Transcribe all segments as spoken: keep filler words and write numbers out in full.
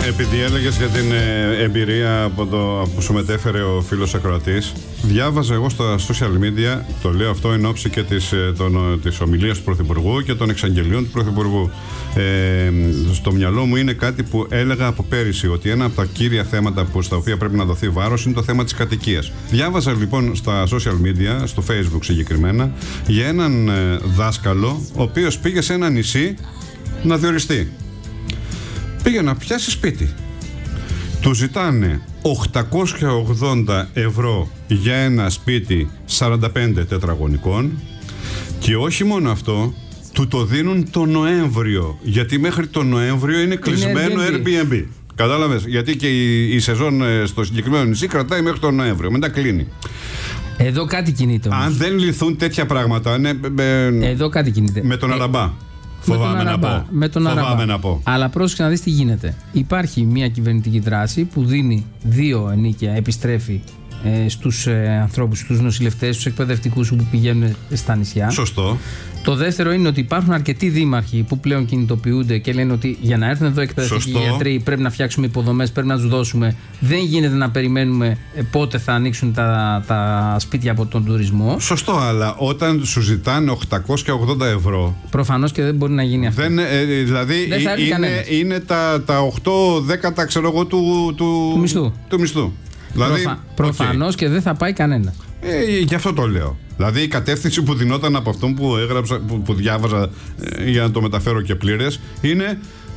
Επειδή έλεγες για την ε, εμπειρία από το, που σου μετέφερε ο φίλος ακροατής, διάβαζα εγώ στα social media, το λέω αυτό εν ώψη και της, τον, της ομιλίας του Πρωθυπουργού και των εξαγγελιών του Πρωθυπουργού. Ε, στο μυαλό μου είναι κάτι που έλεγα από πέρυσι, ότι ένα από τα κύρια θέματα που, στα οποία πρέπει να δοθεί βάρος είναι το θέμα της κατοικίας. Διάβαζα λοιπόν στα social media, στο Facebook συγκεκριμένα, για έναν ε, δάσκαλο, ο οποίος πήγε σε ένα νησί να διοριστεί. Πήγε να πιάσει σπίτι. Του ζητάνε οκτακόσια ογδόντα ευρώ για ένα σπίτι σαράντα πέντε τετραγωνικών και όχι μόνο αυτό, του το δίνουν το Νοέμβριο, γιατί μέχρι το Νοέμβριο είναι κλεισμένο Airbnb. Airbnb. Κατάλαβες, γιατί και η, η σεζόν στο συγκεκριμένο νησί κρατάει μέχρι το Νοέμβριο, μετά κλείνει. Εδώ κάτι κινείται όμως. Αν δεν λυθούν τέτοια πράγματα, ναι, με, Εδώ κάτι κινείται. Με τον ε, Αραμπά. Φοβάμαι, να, πω. με τον Φοβάμαι να πω. Αλλά πρόσεξε να δεις τι γίνεται. Υπάρχει μια κυβερνητική δράση που δίνει δύο ενίκια, επιστρέφει ε, στους ε, ανθρώπους, στους νοσηλευτές, στους εκπαιδευτικούς που πηγαίνουν στα νησιά. Σωστό. Το δεύτερο είναι ότι υπάρχουν αρκετοί δήμαρχοι που πλέον κινητοποιούνται και λένε ότι για να έρθουν εδώ εκπαιδευτικοί γιατροί πρέπει να φτιάξουμε υποδομές, πρέπει να τους δώσουμε. Δεν γίνεται να περιμένουμε πότε θα ανοίξουν τα, τα σπίτια από τον τουρισμό. Σωστό, αλλά όταν σου ζητάνε οκτακόσια ογδόντα ευρώ. Προφανώς και δεν μπορεί να γίνει αυτό. Δεν, ε, δηλαδή δεν θα είναι, είναι τα, τα οκτώ δέκατα ξέρω εγώ του, του, του μισθού. Του μισθού. Δηλαδή, Προφα... Προφανώς okay. και δεν θα πάει κανένα. Ε, γι' αυτό το λέω. Δηλαδή η κατεύθυνση που δινόταν από αυτόν που έγραψα, που, που διάβαζα ε, για να το μεταφέρω και πλήρες, είναι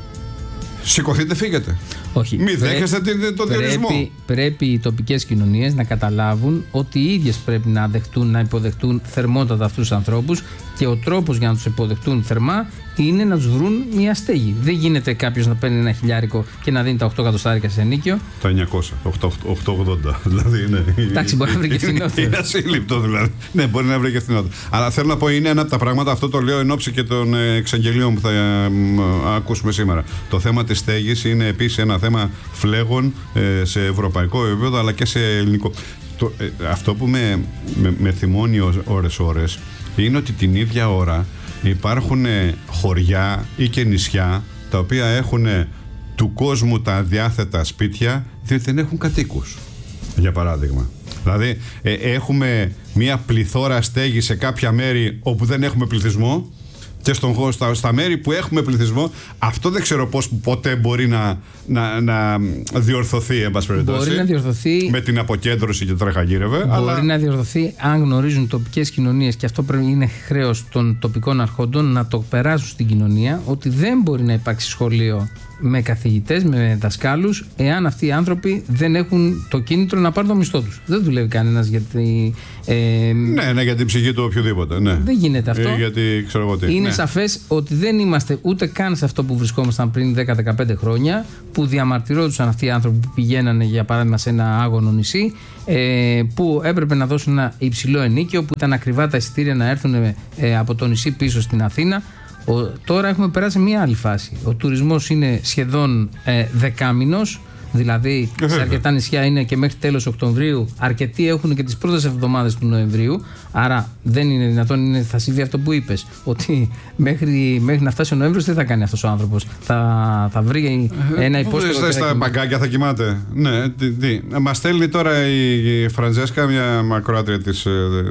σηκωθείτε, φύγετε. Όχι. Μη δέχεστε τον διορισμό. Πρέπει, πρέπει οι τοπικές κοινωνίες να καταλάβουν ότι οι ίδιες πρέπει να δεχτούν, να υποδεχτούν θερμότατα αυτούς τους ανθρώπους και ο τρόπος για να τους υποδεχτούν θερμά είναι να τους βρουν μια στέγη. Δεν γίνεται κάποιος να παίρνει ένα χιλιάρικο και να δίνει τα οκτώ εκατοστάρικα σε ενίκιο. Τα εννιακόσια, οκτακόσια ογδόντα. Δηλαδή είναι. Εντάξει, μπορεί να βρει και φθηνότερο. Είναι ασύλληπτο δηλαδή. Ναι, μπορεί να βρει και φθηνότερο. Αλλά θέλω να πω, είναι ένα από τα πράγματα, αυτό το λέω εν ώψη και των εξαγγελίων που θα ε, ακούσουμε σήμερα. Το θέμα της στέγης είναι επίσης ένα θέμα φλέγων ε, σε ευρωπαϊκό επίπεδο αλλά και σε ελληνικό. Το, ε, αυτό που με, με, με θυμώνει ώρες-ώρες είναι ότι την ίδια ώρα υπάρχουν χωριά ή και νησιά τα οποία έχουν του κόσμου τα αδιάθετα σπίτια διότι δεν έχουν κατοίκους, για παράδειγμα. Δηλαδή ε, έχουμε μια πληθώρα στέγη σε κάποια μέρη όπου δεν έχουμε πληθυσμό και στον, στα, στα μέρη που έχουμε πληθυσμό. Αυτό δεν ξέρω πώς ποτέ μπορεί να, να, να διορθωθεί, εν πάση περιπτώσει. Μπορεί να διορθωθεί με την αποκέντρωση και τραχαγύρευε. Μπορεί αλλά... να διορθωθεί αν γνωρίζουν τοπικές κοινωνίες, και αυτό πρέπει, είναι χρέος των τοπικών αρχόντων να το περάσουν στην κοινωνία, ότι δεν μπορεί να υπάρξει σχολείο με καθηγητές, με δασκάλους, εάν αυτοί οι άνθρωποι δεν έχουν το κίνητρο να πάρουν το μισθό τους. Δεν δουλεύει κανένας γιατί. Ε, ναι, ναι, για την ψυχή του οποιοδήποτε. Ναι. Δεν γίνεται αυτό. Ε, γιατί ξέρω εγώ τι. Είναι ναι. σαφές ότι δεν είμαστε ούτε καν σε αυτό που βρισκόμασταν πριν δέκα με δεκαπέντε χρόνια, που διαμαρτυρόντουσαν αυτοί οι άνθρωποι που πηγαίνανε, για παράδειγμα, σε ένα άγωνο νησί, ε, που έπρεπε να δώσουν ένα υψηλό ενίκιο, που ήταν ακριβά τα εισιτήρια να έρθουν ε, από το νησί πίσω στην Αθήνα. Ο, τώρα έχουμε περάσει μια άλλη φάση. Ο τουρισμός είναι σχεδόν ε, δεκάμηνος, δηλαδή σε αρκετά νησιά είναι και μέχρι τέλος Οκτωβρίου. Αρκετοί έχουν και τις πρώτες εβδομάδες του Νοεμβρίου. Άρα δεν είναι δυνατόν, είναι, θα συμβεί αυτό που είπες, ότι μέχρι, μέχρι να φτάσει ο Νοέμβριος δεν θα κάνει αυτός ο άνθρωπος. Θα, θα βρει ένα υπόστημα. Στα μπαγκάκια θα κοιμάται. Ναι, τι, τι. Μας στέλνει τώρα η Φραντζέσκα, μια μακροάτρια της,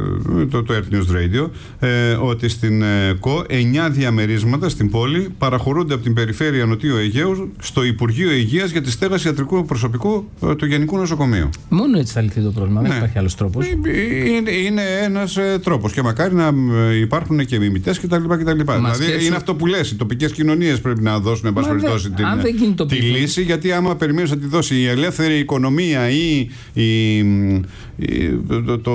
το, το Earth News Radio, ε, ότι στην ε, ΚΟ εννιά διαμερίσματα στην πόλη παραχωρούνται από την περιφέρεια Νοτιού Αιγαίου στο Υπουργείο Υγείας για τη στέγαση ιατρικού προσωπικού ε, του Γενικού Νοσοκομείου. Μόνο έτσι θα λυθεί το πρόβλημα, ναι. Δεν υπάρχει άλλος τρόπος. Είναι, είναι ένας ε, τρόπος και μακάρι να ε, υπάρχουν και μιμητές κτλ. Δηλαδή σκέψου... είναι αυτό που λες, οι τοπικές κοινωνίες πρέπει να δώσουν εν πάση περιπτώσει την, τη λύση, γιατί άμα περιμένεις να τη δώσει η ελεύθερη οικονομία ή η, η, το, το,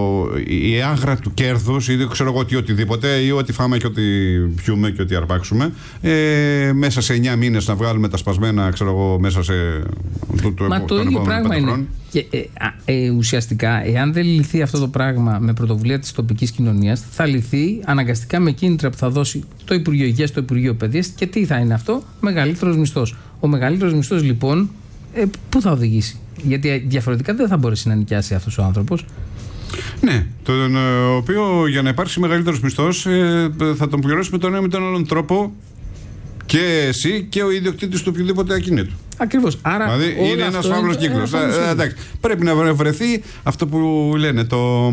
η άγρα του κέρδους ή δεν ξέρω εγώ τι οτιδήποτε, ή ό,τι φάμε και ό,τι πιούμε και ό,τι αρπάξουμε, ε, μέσα σε εννιά μήνες να βγάλουμε τα σπασμένα, ξέρω εγώ, μέσα σε το, το, Μα το, το ίδιο πράγμα είναι. Και, ε, ε, ουσιαστικά, εάν δεν λυθεί αυτό το πράγμα με πρωτοβουλία της τοπικής κοινωνίας, θα λυθεί αναγκαστικά με κίνητρα που θα δώσει το Υπουργείο Υγείας, το Υπουργείο Παιδείας. Και τι θα είναι αυτό? Μεγαλύτερος μισθός. Ο μεγαλύτερος μισθός λοιπόν, ε, πού θα οδηγήσει? Γιατί διαφορετικά δεν θα μπορέσει να νοικιάσει αυτός ο άνθρωπος. Ναι, τον οποίο για να υπάρξει μεγαλύτερος μισθός ε, θα τον πληρώσει με τον ένα με τον άλλον τρόπο. Και εσύ και ο ιδιοκτήτης του οποιοδήποτε ακινήτου. Ακριβώς. Άρα δηλαδή είναι ένας φαύλος κύκλος. Πρέπει να βρεθεί αυτό που λένε το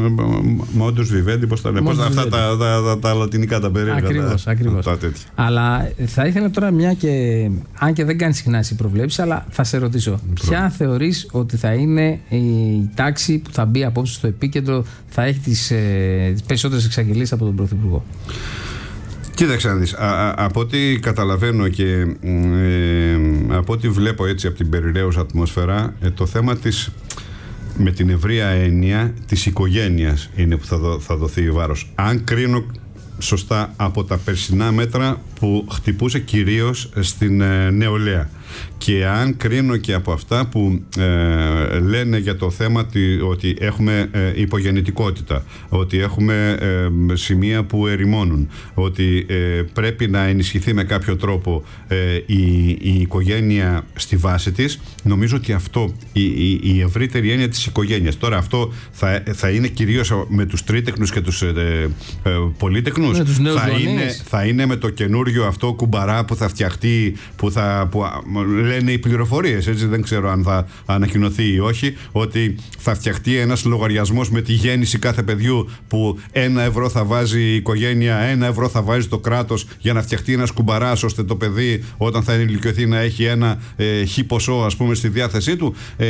modus vivendi, πώς τα λένε. Αυτά τα, τα, τα, τα λατινικά τα περίεργα. Ακριβώς, τα, ακριβώς. Τα αλλά θα ήθελα τώρα μια και. Αν και δεν κάνει συχνά εσύ προβλέψεις, αλλά θα σε ρωτήσω. Ποια θεωρείς ότι θα είναι η τάξη που θα μπει απόψε στο επίκεντρο, θα έχει τις, ε, τις περισσότερες εξαγγελίες από τον Πρωθυπουργό? Κοίταξε να δεις, α, α, από ό,τι καταλαβαίνω και ε, από ό,τι βλέπω έτσι από την περιραίουσα ατμόσφαιρα, ε, το θέμα της, με την ευρεία έννοια της οικογένειας είναι που θα, δω, θα δοθεί βάρος. Αν κρίνω σωστά από τα περσινά μέτρα που χτυπούσε κυρίως στην ε, νεολαία. Και αν κρίνω και από αυτά που ε, λένε για το θέμα τη, ότι έχουμε ε, υπογεννητικότητα, ότι έχουμε ε, σημεία που ερημώνουν, ότι ε, πρέπει να ενισχυθεί με κάποιο τρόπο ε, η, η οικογένεια στη βάση της, νομίζω ότι αυτό, η, η, η ευρύτερη έννοια της οικογένειας. Τώρα αυτό θα, θα είναι κυρίως με τους τρίτεκνους και τους ε, ε, πολύτεκνους. Με τους νέους θα, είναι, θα είναι με το καινούριο αυτό κουμπαρά που θα φτιαχτεί, που θα... Που, λένε οι πληροφορίες, έτσι δεν ξέρω αν θα ανακοινωθεί ή όχι, ότι θα φτιαχτεί ένας λογαριασμός με τη γέννηση κάθε παιδιού που ένα ευρώ θα βάζει η οικογένεια, ένα ευρώ θα βάζει το κράτος για να φτιαχτεί ένας κουμπαράς ώστε το παιδί όταν θα ενηλικιωθεί να έχει ένα ε, χι ποσό ας πούμε στη διάθεσή του. Ε,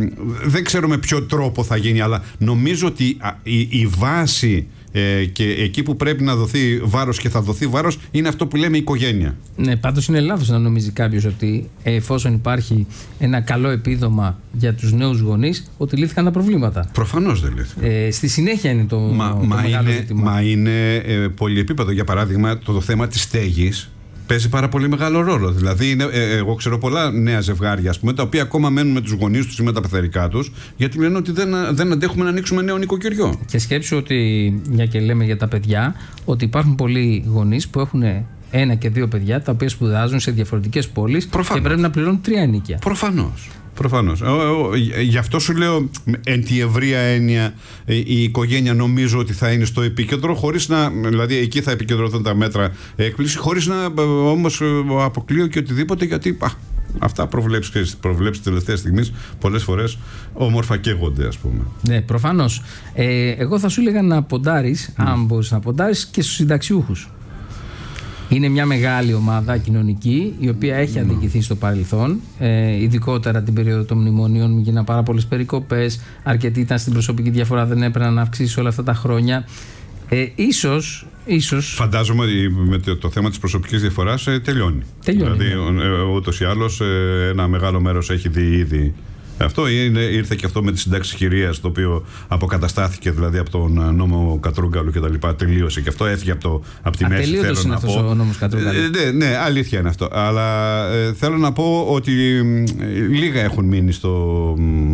δεν ξέρω με ποιο τρόπο θα γίνει, αλλά νομίζω ότι α, η, η βάση Ε, και εκεί που πρέπει να δοθεί βάρος και θα δοθεί βάρος είναι αυτό που λέμε οικογένεια. Ναι, πάντως είναι λάθος να νομίζει κάποιος ότι εφόσον υπάρχει ένα καλό επίδομα για τους νέους γονείς, ότι λύθηκαν τα προβλήματα. Προφανώς δεν λύθηκαν. Ε, στη συνέχεια είναι το, μα, το μα μεγάλο είναι, ζήτημα. Μα είναι ε, πολυεπίπεδο. Για παράδειγμα, το, το θέμα της στέγης παίζει πάρα πολύ μεγάλο ρόλο. Δηλαδή, είναι, ε, εγώ ξέρω πολλά νέα ζευγάρια, ας πούμε, τα οποία ακόμα μένουν με τους γονείς τους ή με τα πεθερικά τους, γιατί λένε ότι δεν, δεν αντέχουμε να ανοίξουμε νέο νοικοκυριό. Και σκέψου ότι, μια και λέμε για τα παιδιά, ότι υπάρχουν πολλοί γονείς που έχουν ένα και δύο παιδιά, τα οποία σπουδάζουν σε διαφορετικές πόλεις. Προφανώς. Και πρέπει να πληρώνουν τρία ενοίκια. Προφανώς. Προφανώς. Γι' αυτό σου λέω, εν τη ευρεία έννοια, η οικογένεια νομίζω ότι θα είναι στο επίκεντρο, χωρίς να, δηλαδή εκεί θα επικεντρωθούν τα μέτρα έκπληξη, χωρίς να όμως αποκλείω και οτιδήποτε, γιατί α, αυτά προβλέψεις, προβλέψεις τελευταία στιγμής πολλές φορές όμορφα καίγονται, ας πούμε. Ναι, προφανώς. Ε, εγώ θα σου έλεγα να ποντάρεις, mm. αν μπορείς να ποντάρεις, και στους συνταξιούχους. Είναι μια μεγάλη ομάδα κοινωνική, η οποία έχει αδικηθεί στο παρελθόν, ε, ειδικότερα την περίοδο των μνημονίων. Γίνανε πάρα πολλές περικοπές. Αρκετοί ήταν στην προσωπική διαφορά, δεν έπρεπε να αυξήσει όλα αυτά τα χρόνια. Ε, ίσως, ίσως... Φαντάζομαι ότι με το, το θέμα της προσωπικής διαφοράς ε, τελειώνει. Τελειώνει. Δηλαδή, ναι. ε, ούτως ή άλλως, ε, ένα μεγάλο μέρος έχει δει ήδη. Αυτό είναι, ήρθε και αυτό με τη συντάξη χειρίας, το οποίο αποκαταστάθηκε δηλαδή από τον νόμο Κατρούγκαλου και τα λοιπά. Τελείωσε και αυτό, έφυγε από, το, από τη μέση. Ατελείωτος είναι αυτός ο νόμος Κατρούγκαλου. Ε, ναι, ναι, αλήθεια είναι αυτό. Αλλά ε, θέλω να πω ότι ε, λίγα έχουν μείνει στο,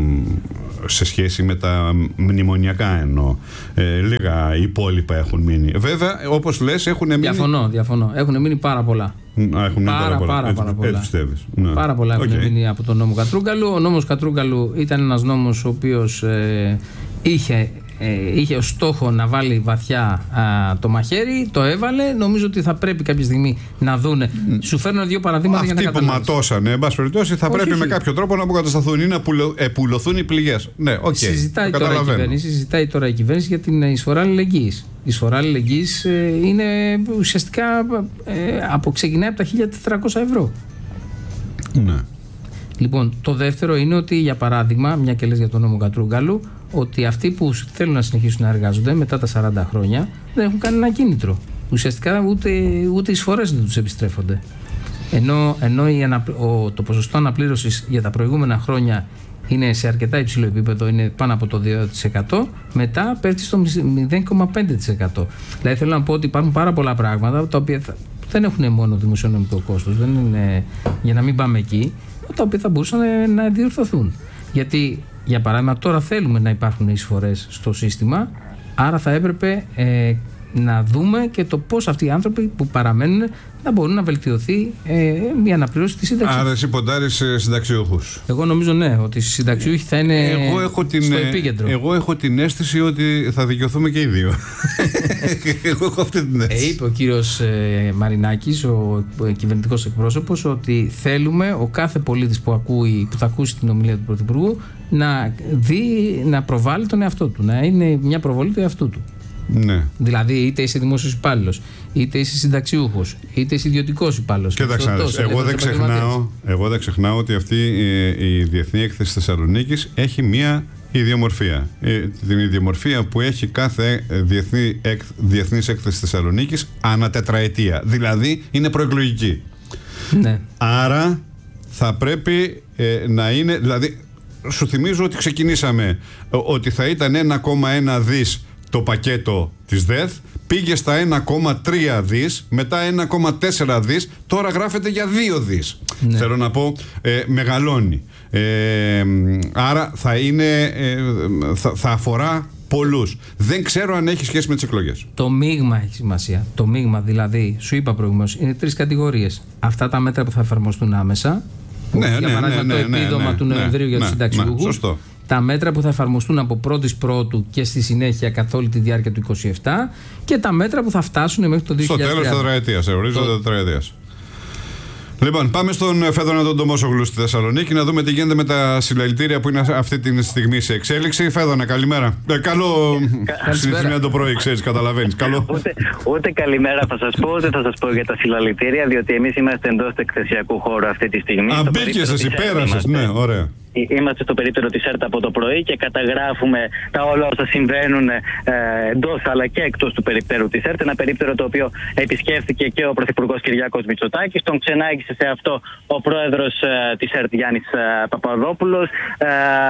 σε σχέση με τα μνημονιακά εννοώ. Ε, λίγα υπόλοιπα έχουν μείνει. Βέβαια, όπως λες, έχουν μείνει. Διαφωνώ, διαφωνώ. Έχουν μείνει πάρα πολλά. Α, έχουν πάρα, πάρα, πάρα, πάρα, έτσι, πάρα πολλά. Έτσι πιστεύεις. Ναι. Πάρα πολλά έχουν okay. μείνει από τον νόμο Κατρούγκαλου. Ο νόμος Κατρούγκαλου ήταν ένας νόμος ο οποίος ε, είχε, ε, είχε ως στόχο να βάλει βαθιά α, το μαχαίρι. Το έβαλε. Νομίζω ότι θα πρέπει κάποια στιγμή να δούνε. Mm. Σου φέρνω δύο παραδείγματα Αυτοί για να καταλάβεις. Αυτοί που ματώσανε, εν πάση περιπτώσει, θα όχι, πρέπει όχι. με κάποιο τρόπο να αποκατασταθούν ή να επουλωθούν οι πληγές. Ναι, okay, συζητάει, τώρα η κυβέρνηση, συζητάει τώρα η κυβέρνηση για την εισφορά αλληλεγγύης. Η εισφορά αλληλεγγύης ε, είναι ουσιαστικά ε, από, ξεκινάει από τα χίλια τετρακόσια ευρώ. Ναι. Λοιπόν, το δεύτερο είναι ότι, για παράδειγμα, μια και λες για τον νόμο Κατρούγκαλου, ότι αυτοί που θέλουν να συνεχίσουν να εργάζονται μετά τα σαράντα χρόνια δεν έχουν κανένα κίνητρο. Ουσιαστικά ούτε, ούτε οι εισφορές δεν τους επιστρέφονται. Ενώ, ενώ η αναπλ... ο, το ποσοστό αναπλήρωσης για τα προηγούμενα χρόνια είναι σε αρκετά υψηλό επίπεδο, είναι πάνω από το δύο τοις εκατό, μετά πέφτει στο μηδέν κόμμα πέντε τοις εκατό. Δηλαδή θέλω να πω ότι υπάρχουν πάρα πολλά πράγματα τα οποία θα, δεν έχουν μόνο δημοσιονομικό κόστος, δεν είναι, για να μην πάμε εκεί, τα οποία θα μπορούσαν να διορθωθούν. Γιατί, για παράδειγμα, τώρα θέλουμε να υπάρχουν εισφορές στο σύστημα, άρα θα έπρεπε ε, να δούμε και το πώς αυτοί οι άνθρωποι που παραμένουν να μπορούν να βελτιωθεί ε, η αναπληρώση της σύνταξης. Άρα εσύ ποντάρεις συνταξιούχους. Εγώ νομίζω ναι, ότι οι συνταξιούχοι θα είναι εγώ έχω την, στο επίκεντρο. Εγώ έχω την αίσθηση ότι θα δικαιωθούμε και οι δύο. Εγώ έχω αυτή την αίσθηση. Ε, είπε ο κύριος ε, Μαρινάκης, ο ε, κυβερνητικός εκπρόσωπος, ότι θέλουμε ο κάθε πολίτης που, ακούει, που θα ακούσει την ομιλία του Πρωθυπουργού να δει, να προβάλλει τον εαυτό του, να είναι μια προβολή του εαυτού του. Ναι. Δηλαδή, είτε είσαι δημόσιος υπάλληλος, είτε είσαι συνταξιούχος, είτε είσαι ιδιωτικός υπάλληλος. Κοίταξε, εγώ, δεν ξεχνάω, εγώ δεν ξεχνάω ότι αυτή η, η Διεθνή Έκθεση Θεσσαλονίκης έχει μία ιδιομορφία. Την ιδιομορφία που έχει κάθε διεθνή, εκ, Διεθνής Έκθεση Θεσσαλονίκης ανά τετραετία. Δηλαδή, είναι προεκλογική. Ναι. Άρα, θα πρέπει ε, να είναι. Δηλαδή, σου θυμίζω ότι ξεκινήσαμε ότι θα ήταν ένα κόμμα ένα δις το πακέτο της ΔΕΘ, πήγε στα ένα κόμμα τρία δις, μετά ένα κόμμα τέσσερα δις, τώρα γράφεται για δύο δις. Ναι. Θέλω να πω, ε, μεγαλώνει. Ε, άρα θα είναι, ε, θα, θα αφορά πολλούς. Δεν ξέρω αν έχει σχέση με τις εκλογές. Το μείγμα έχει σημασία. Το μείγμα δηλαδή, σου είπα προηγουμένως, είναι τρεις κατηγορίες. Αυτά τα μέτρα που θα εφαρμοστούν άμεσα, που, ναι, για ναι, παράδειγμα ναι, το ναι, επίδομα ναι, του Νοεμβρίου ναι, για τους ναι, συνταξιούχους. Ναι, τα μέτρα που θα εφαρμοστούν από πρώτης Πρώτου και στη συνέχεια καθ' όλη τη διάρκεια του είκοσι επτά και τα μέτρα που θα φτάσουν μέχρι το δύο χιλιάδες τριάντα. Στο τέλος της τετραετίας, ορίζοντα το... τετραετίας. Λοιπόν, πάμε στον Φέδωνα τον Τομόσογλου στη Θεσσαλονίκη να δούμε τι γίνεται με τα συλλαλητήρια που είναι αυτή τη στιγμή σε εξέλιξη. Φέδωνα, καλημέρα. Ε, καλό συνηθισμένο το πρωί, ξέρεις, καταλαβαίνεις. Καλό. Ούτε, ούτε καλημέρα θα σας πω, ούτε θα σας πω για τα συλλαλητήρια, διότι εμείς είμαστε εντός του εκθεσιακού χώρου αυτή τη στιγμή. Α, μπήκες εσύ, πέρασες, ναι, ωραία. Είμαστε στο περίπτερο της ΕΡΤ από το πρωί και καταγράφουμε τα όλα όσα συμβαίνουν ε, εντός αλλά και εκτός του περίπτερου της ΕΡΤ. Ένα περίπτερο το οποίο επισκέφθηκε και ο Πρωθυπουργός Κυριάκος Μητσοτάκης. Τον ξενάγησε σε αυτό ο πρόεδρος ε, της ΕΡΤ Γιάννης ε, Παπαδόπουλος. Ε,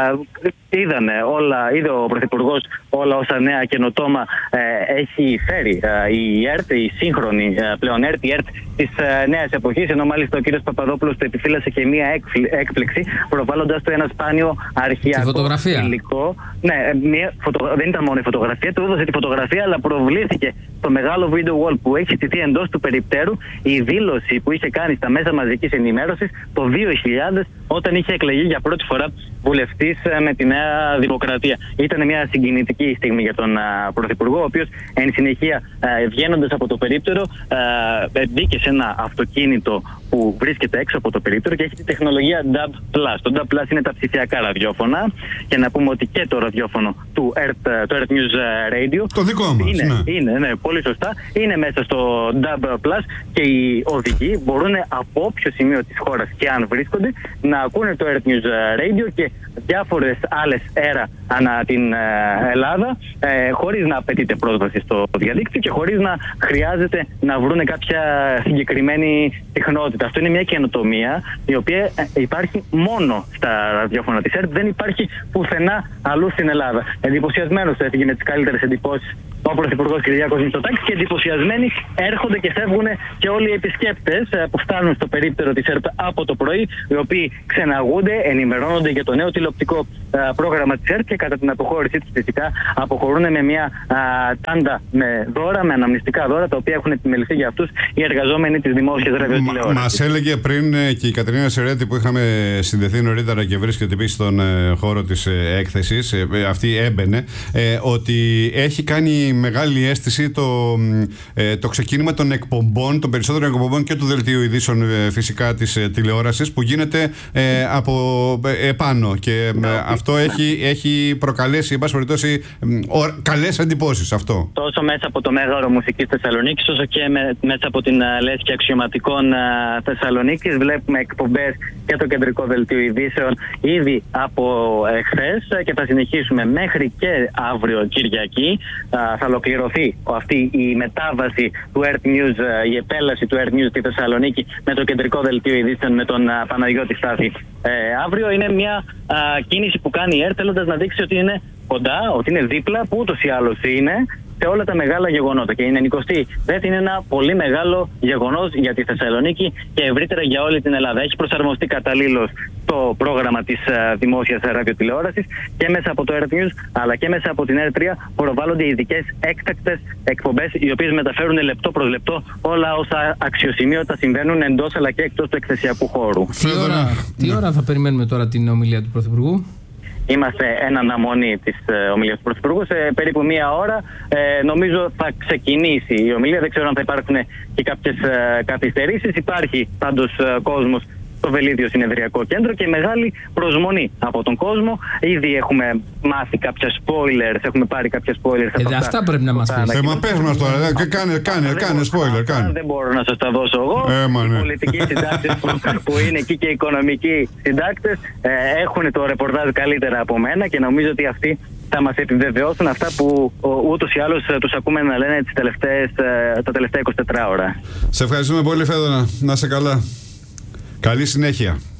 είδανε όλα, είδε ο Πρωθυπουργός όλα όσα νέα καινοτόμα ε, έχει φέρει ε, η ΕΡΤ, η σύγχρονη ε, πλέον ΕΡΤ, η ΕΡΤ της ε, νέας εποχής. Ενώ μάλιστα ο κ. Παπαδόπουλος του επιφύλασε και μία έκπληξη, προβάλλοντας το ένα σπάνιο αρχαιακό υλικό. Ναι, μια φωτο... δεν ήταν μόνο η φωτογραφία, του έδωσε τη φωτογραφία, αλλά προβλήθηκε το μεγάλο video wall που έχει στηθεί εντός του περιπτέρου η δήλωση που είχε κάνει στα μέσα μαζικής ενημέρωσης το δύο χιλιάδες, όταν είχε εκλεγεί για πρώτη φορά βουλευτής με τη Νέα Δημοκρατία. Ήταν μια συγκινητική στιγμή για τον uh, Πρωθυπουργό, ο οποίος εν συνεχεία uh, βγαίνοντας από το περίπτερο uh, μπήκε σε ένα αυτοκίνητο που βρίσκεται έξω από το περίπτερο και έχει τη τεχνολογία ντάμπ πλας. Το ντάμπ πλας είναι τα ψηφιακά ραδιόφωνα, και να πούμε ότι και το ραδιόφωνο του ERT, το ERT News Radio, το δικό μας, είναι, ναι. είναι, ναι, πολύ σωστά, είναι μέσα στο ντάμπ πλας και οι οδηγοί μπορούν από όποιο σημείο της χώρας και αν βρίσκονται να ακούνε το ERT News Radio και διάφορες άλλες έρα ανά την ε, Ελλάδα, ε, χωρίς να απαιτείται πρόσβαση στο διαδίκτυο και χωρίς να χρειάζεται να βρούνε κάποια συγκεκριμένη τεχνότητα. Αυτό είναι μια καινοτομία η οποία ε, υπάρχει μόνο στα ραδιόφωνα της ΕΡΤ, δεν υπάρχει πουθενά αλλού στην Ελλάδα. Εντυπωσιασμένος έφυγε με τις καλύτερες εντυπώσεις ο Πρωθυπουργός Κυριάκος Μητσοτάκης και εντυπωσιασμένοι έρχονται και φεύγουν και όλοι οι επισκέπτες που φτάνουν στο περίπτερο της ΕΡΤ από το πρωί, οι οποίοι ξεναγούνται, ενημερώνονται για το νέο τηλεοπτικό πρόγραμμα της ΕΡΤ και κατά την αποχώρησή τους φυσικά αποχωρούν με μια α, τάντα με δώρα, με αναμνηστικά δώρα, τα οποία έχουν επιμεληθεί για αυτούς οι εργαζόμενοι της δημόσιας ραδιοτηλεόρασης. Μας έλεγε πριν και η Κατερίνα Σερέτη, που είχαμε συνδεθεί νωρίτερα και βρίσκεται επίσης στον χώρο της έκθεσης, αυτή έμπαινε, ότι έχει κάνει μεγάλη αίσθηση το, το ξεκίνημα των εκπομπών, των περισσότερων εκπομπών και του δελτίου ειδήσεων φυσικά της τηλεόρασης που γίνεται από επάνω και αυτό έχει, έχει προκαλέσει, εν πάση περιπτώσει, καλές εντυπώσεις αυτό. Τόσο μέσα από το Μέγαρο Μουσικής Θεσσαλονίκης, όσο και με, μέσα από την λέσχη αξιωματικών Θεσσαλονίκης, βλέπουμε εκπομπές και το κεντρικό δελτίο ειδήσεων ήδη από εχθές και θα συνεχίσουμε μέχρι και αύριο Κυριακή. Θα ολοκληρωθεί αυτή η μετάβαση του ERT News, η επέλαση του ERT News στη Θεσσαλονίκη με το κεντρικό δελτίο ειδήσεων με τον Παναγιώτη Στάθη. Ε, αύριο είναι μια α, κίνηση που κάνει η ΕΡΤ θέλοντας να δείξει ότι είναι κοντά, ότι είναι δίπλα, που ούτως ή άλλως είναι, σε όλα τα μεγάλα γεγονότα. Και η ενενηκοστή δεύτερη είναι ένα πολύ μεγάλο γεγονός για τη Θεσσαλονίκη και ευρύτερα για όλη την Ελλάδα. Έχει προσαρμοστεί καταλήλως το πρόγραμμα της uh, δημόσιας ραδιοτηλεόρασης και μέσα από το Earth News αλλά και μέσα από την Ερ τρία προβάλλονται ειδικές έκτακτες εκπομπές οι οποίες μεταφέρουν λεπτό προς λεπτό όλα όσα αξιοσημείωτα συμβαίνουν εντός αλλά και εκτός του εκθεσιακού χώρου. Τι ώρα, τι ώρα θα περιμένουμε τώρα την ομιλία του Πρωθυπουργού? Είμαστε εν αναμονή της ε, ομιλίας του Πρωθυπουργού. Σε περίπου μία ώρα ε, νομίζω θα ξεκινήσει η ομιλία. Δεν ξέρω αν θα υπάρχουν και κάποιες ε, καθυστερήσεις. Υπάρχει πάντως ε, κόσμος στο Βελίδιο Συνεδριακό Κέντρο και μεγάλη προσμονή από τον κόσμο. Ήδη έχουμε μάθει κάποια spoilers, έχουμε πάρει κάποια spoilers. Ε, αυτά, αυτά πρέπει να μας πεις. Ε, μα πες μας τώρα, κάνε, κάνε, κάνε spoiler, κάνε. Δεν μπορώ να σας τα δώσω εγώ. Ε, οι πολιτικοί συντάκτες που, που είναι εκεί και οι οικονομικοί συντάκτες ε, έχουν το ρεπορτάζ καλύτερα από μένα και νομίζω ότι αυτοί θα μας επιβεβαιώσουν αυτά που ούτως ή άλλως τους ακούμε να λένε τις τελευταίες, τα τελευταία είκοσι τέσσερις ώρα. Σε ευχαριστούμε πολύ, Φέδωνα. Να είσαι καλά. Καλή συνέχεια.